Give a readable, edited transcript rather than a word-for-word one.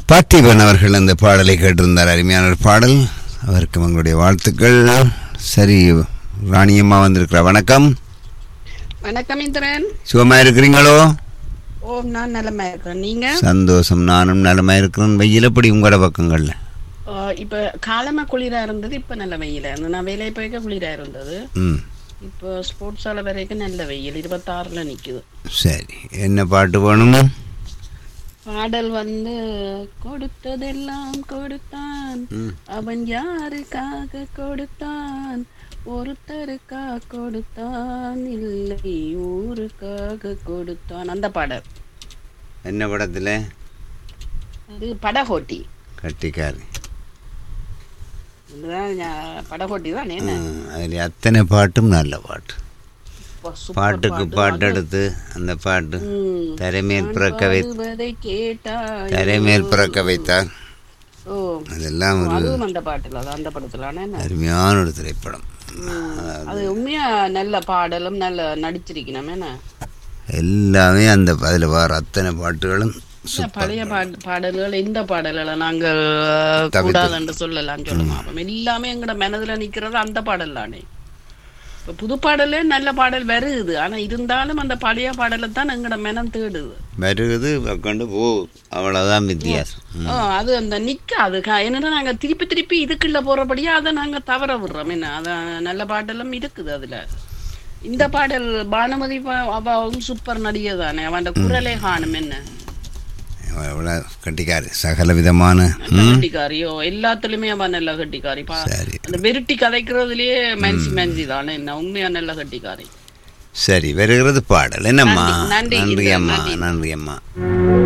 பார்த்திபன் அவர்கள் அந்த பாடலை கேட்டிருந்தார். அருமையான ஒரு பாடல். அவருக்கு உங்களுடைய வாழ்த்துக்கள். சரி, ராணியம்மா வந்திருக்கிறா. வணக்கம். வணக்கம் இந்திரன். சுகமா இருக்கிறீங்களோ? ஓ, நான் நலமா இருக்கிறேன். நீங்க? சந்தோஷம், நானும் நலமா இருக்கிறேன். வெயில் எப்படி உங்களோட பக்கங்கள்ல? இப்ப காலமா குளிரா இருந்தது, இப்ப நல்ல வெயிலா இருந்தது. நான் வேலையை போய்க்க குளிரா இருந்தது. இப்போ ஸ்போர்ட்ஸ் ஆல வரைக்கும் நல்ல வெயில் 26ல நிக்குது. சரி, என்ன பாட்டு வேணும்? பாடல் வந்து கொடுத்ததெல்லாம் கொடுத்தான், அவன் யாருக்காக கொடுத்தான், ஒருத்தருக்கா கொடுத்தான், இல்லை ஊருக்காக கொடுத்தான். அந்த பாடல் என்ன படத்துல? அது படகோட்டி. கட்டிக்காரி படகோட்டி தான். அதில் அத்தனை பாட்டும் நல்ல பாட்டு. பாட்டுக்கு பாட்டு எடுத்து அந்த பாட்டு தரைமேல் பிறக்க வைத்தார். அதெல்லாம் ஒரு அந்த பாட்டுல அந்த படத்துல அருமையான ஒரு திரைப்படம். அது உண்மையா நல்ல பாடலும் நல்ல நடிச்சிருக்கணும். எல்லாமே அந்த அதில் வர அத்தனை பாட்டுகளும் பழைய பாடல்கள். இந்த பாடல்களை நாங்கள் கூடாதுன்னு சொல்லலாம் சொல்லுவோம். எல்லாமே எங்கட மனதுல நிக்கிறது அந்த பாடல் தானே. இப்ப புது பாடலே நல்ல பாடல் வருது, ஆனா இருந்தாலும் அந்த பழைய பாடலை தான் எங்கட மனம் தேடுது வருது கொண்டு போ. அவ்வளவுதான் வித்தியாசம். அது அந்த நிக்காது. என்னன்னா நாங்க திருப்பி திருப்பி இதுக்குள்ள போறபடியா அதை நாங்க தவற விடுறோம். என்ன அத நல்ல பாடலும் இருக்குது அதுல. இந்த பாடல் பானுமதி அவன் சூப்பர் நடிகை தானே. அவன் குரலே காணும். என்ன கட்டிக்காரி, சகல விதமான கட்டிக்காரியோ எல்லாத்துலயுமே அவன் நல்ல கட்டிக்காரி. அந்த வெருட்டி கதைக்கிறதுலயே மன்சி தானே. என்ன உண்மையா நல்ல கட்டிக்காரி. சரி, வருகிறது பாடல். என்னம்மா? நன்றி அம்மா, நன்றி அம்மா.